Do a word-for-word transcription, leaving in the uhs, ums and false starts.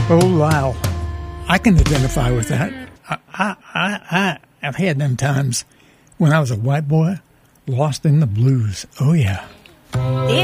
Oh, wow. I can identify with that. I, I, I, I, I've had them times when I was a white boy, lost in the blues. Oh, yeah. If